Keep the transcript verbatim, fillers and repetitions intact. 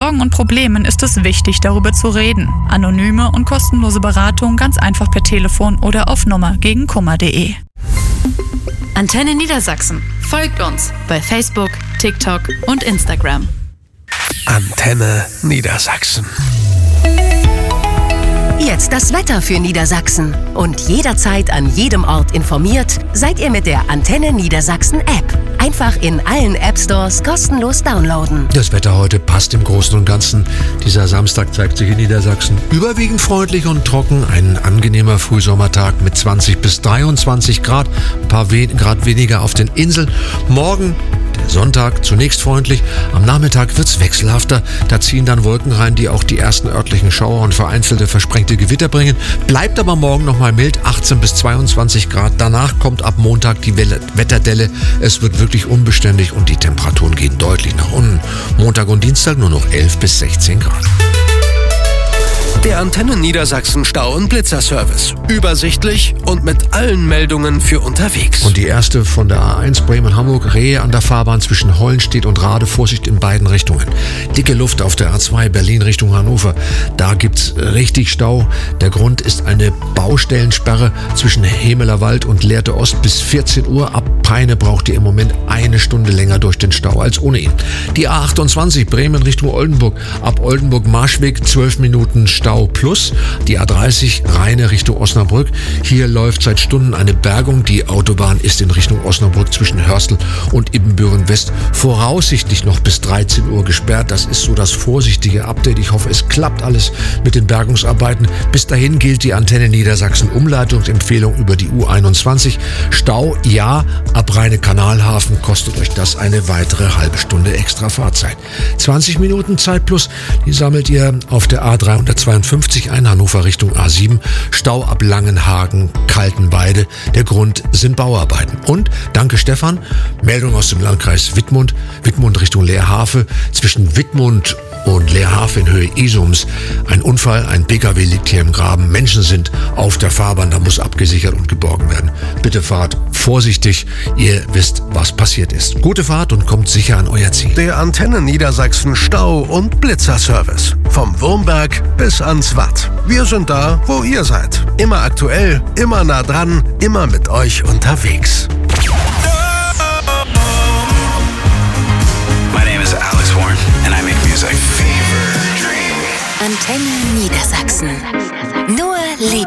Sorgen und Problemen ist es wichtig, darüber zu reden. Anonyme und kostenlose Beratung ganz einfach per Telefon oder auf Nummer gegen Kummer punkt de. Antenne Niedersachsen. Folgt uns bei Facebook, TikTok und Instagram. Antenne Niedersachsen. Jetzt das Wetter für Niedersachsen. Und jederzeit an jedem Ort informiert, seid ihr mit der Antenne Niedersachsen App. Einfach in allen App-Stores kostenlos downloaden. Das Wetter heute passt im Großen und Ganzen. Dieser Samstag zeigt sich in Niedersachsen überwiegend freundlich und trocken. Ein angenehmer Frühsommertag mit zwanzig bis dreiundzwanzig Grad. Ein paar we- Grad weniger auf den Inseln. Morgen der Sonntag zunächst freundlich. Am Nachmittag wird's wechselhafter. Da ziehen dann Wolken rein, die auch die ersten örtlichen Schauer und vereinzelte versprengte Gewitter bringen. Bleibt aber morgen nochmal mild, achtzehn bis zweiundzwanzig Grad. Danach kommt ab Montag die Welle- Wetterdelle. Es wird wirklich unbeständig und die Temperaturen gehen deutlich nach unten. Montag und Dienstag nur noch elf bis sechzehn Grad. Der Antenne Niedersachsen Stau- und Blitzerservice. Übersichtlich und mit allen Meldungen für unterwegs. Und die erste von der A eins Bremen-Hamburg, Rehe an der Fahrbahn zwischen Hollenstedt und Rade, Vorsicht in beiden Richtungen. Dicke Luft auf der A zwei Berlin Richtung Hannover. Da gibt's richtig Stau. Der Grund ist eine Baustellensperre zwischen Hemeler Wald und Lehrte Ost bis vierzehn Uhr. Ab Peine braucht ihr im Moment eine Stunde länger durch den Stau als ohne ihn. Die A achtundzwanzig Bremen Richtung Oldenburg. Ab Oldenburg-Marschweg zwölf Minuten Stau plus. Die A dreißig Rheine Richtung Osnabrück. Hier läuft seit Stunden eine Bergung. Die Autobahn ist in Richtung Osnabrück zwischen Hörstel und Ibbenbüren West voraussichtlich noch bis dreizehn Uhr gesperrt. Das ist so das vorsichtige Update. Ich hoffe, es klappt alles mit den Bergungsarbeiten. Bis dahin gilt die Antenne Niedersachsen Umleitungsempfehlung über die U einundzwanzig. Stau ja, ab Rheine-Kanalhafen kostet euch das eine weitere halbe Stunde extra Fahrzeit. zwanzig Minuten Zeit plus, die sammelt ihr auf der A dreihundertzweiundfünfzig ein, Hannover Richtung A sieben. Stau ab Langenhagen, Kaltenweide. Der Grund sind Bauarbeiten. Und, danke Stefan, Meldung aus dem Landkreis Wittmund. Wittmund Richtung Leerhafe. Zwischen Wittmund und Leerhafe in Höhe Isums. Ein Unfall, ein P K W liegt hier im Graben. Menschen sind auf der Fahrbahn, da muss abgesichert und geborgen werden. Bitte fahrt vorsichtig, ihr wisst, was passiert ist. Gute Fahrt und kommt sicher an euer Ziel. Der Antenne Niedersachsen Stau- und Blitzerservice. Vom Wurmberg bis ans Watt. Wir sind da, wo ihr seid. Immer aktuell, immer nah dran, immer mit euch unterwegs. My name is Alex Warren and I make music. Fever Dream. Antenne Niedersachsen. Nur Liebe.